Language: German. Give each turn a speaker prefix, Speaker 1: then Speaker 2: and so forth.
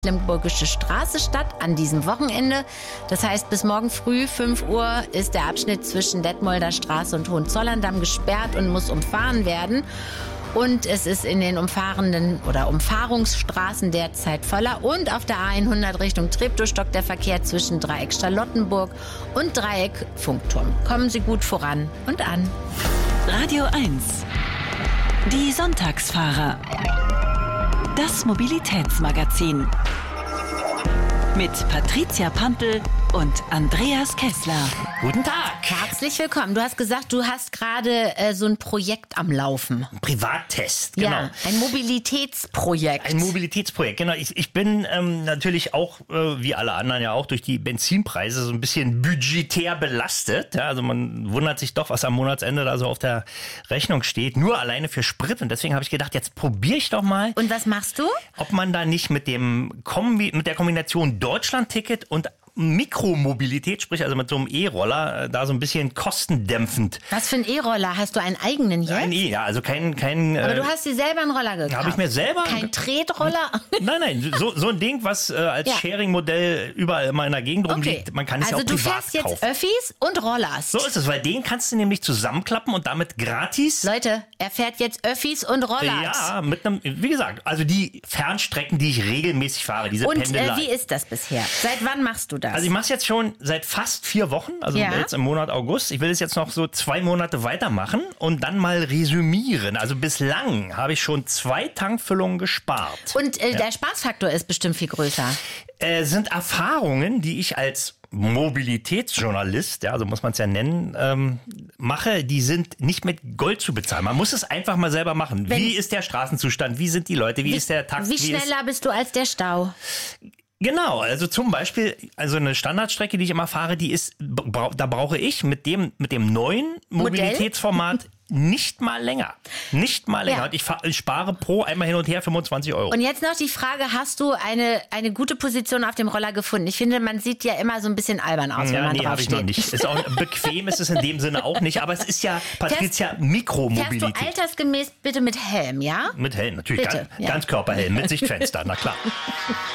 Speaker 1: Limburgische Straße statt an diesem Wochenende. Das heißt, bis morgen früh 5 Uhr ist der Abschnitt zwischen Detmolder Straße und Hohenzollern-Damm gesperrt und muss umfahren werden. Und es ist in den umfahrenden oder Umfahrungsstraßen derzeit voller. Und auf der A100 Richtung Treptow stockt der Verkehr zwischen Dreieck Charlottenburg und Dreieck Funkturm. Kommen Sie gut voran und an.
Speaker 2: Radio 1. Die Sonntagsfahrer. Das Mobilitätsmagazin. Mit Patricia Pampel und Andreas Kessler.
Speaker 3: Guten Tag.
Speaker 1: Herzlich willkommen. Du hast gesagt, du hast gerade so ein Projekt am Laufen.
Speaker 3: Privattest, genau.
Speaker 1: Ja, ein Mobilitätsprojekt.
Speaker 3: Ein Mobilitätsprojekt, genau. Ich bin natürlich auch, wie alle anderen ja auch, durch die Benzinpreise so ein bisschen budgetär belastet. Ja, also man wundert sich doch, was am Monatsende da so auf der Rechnung steht. Nur alleine für Sprit. Und deswegen habe ich gedacht, jetzt probiere ich doch mal.
Speaker 1: Und was machst du?
Speaker 3: Ob man da nicht mit der Kombination Deutschland-Ticket und Mikromobilität, sprich also mit so einem E-Roller, da so ein bisschen kostendämpfend.
Speaker 1: Was für ein E-Roller? Hast du einen eigenen jetzt?
Speaker 3: Ein E, ja, also kein.
Speaker 1: Aber du hast dir selber einen Roller gekauft.
Speaker 3: Habe ich mir selber?
Speaker 1: Kein Tretroller?
Speaker 3: Nein, so ein Ding, was als Sharing-Modell überall immer in der Gegend rumliegt. Man kann es ja auch privat kaufen.
Speaker 1: Also du fährst jetzt Öffis und Rollers.
Speaker 3: So ist es, weil den kannst du nämlich zusammenklappen und damit gratis.
Speaker 1: Leute, er fährt jetzt Öffis und Rollers.
Speaker 3: Ja, mit einem, wie gesagt, also die Fernstrecken, die ich regelmäßig fahre, diese Pendelei.
Speaker 1: Und wie ist das bisher? Seit wann machst du das?
Speaker 3: Also ich mache es jetzt schon seit fast 4 Wochen, also jetzt im Monat August. Ich will es jetzt noch so 2 Monate weitermachen und dann mal resümieren. Also bislang habe ich schon 2 Tankfüllungen gespart.
Speaker 1: Und der Spaßfaktor ist bestimmt viel größer.
Speaker 3: Sind Erfahrungen, die ich als Mobilitätsjournalist, ja, so muss man es ja nennen, mache, die sind nicht mit Gold zu bezahlen. Man muss es einfach mal selber machen. Wie ist der Straßenzustand? Wie sind die Leute? Wie ist der Takt?
Speaker 1: Wie schneller bist du als der Stau?
Speaker 3: Genau, also zum Beispiel, also eine Standardstrecke, die ich immer fahre, da brauche ich mit dem neuen Mobilitätsformat nicht mal länger. Nicht mal länger. Und ich spare pro einmal hin und her 25 €.
Speaker 1: Und jetzt noch die Frage, hast du eine gute Position auf dem Roller gefunden? Ich finde, man sieht ja immer so ein bisschen albern aus, wenn man draufsteht.
Speaker 3: Habe ich noch nicht. Ist auch bequem ist es in dem Sinne auch nicht, aber es ist ja, Patricia, Mikromobilität.
Speaker 1: Fährst du altersgemäß bitte mit Helm, ja?
Speaker 3: Mit Helm, natürlich.
Speaker 1: Bitte,
Speaker 3: Ganz Körperhelm, mit Sichtfenster, na klar.